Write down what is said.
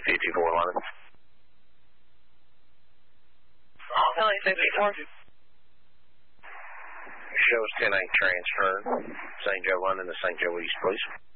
154 London. LA 54. Show us 10-8 transfer. St. Joe London to St. Joe East, please.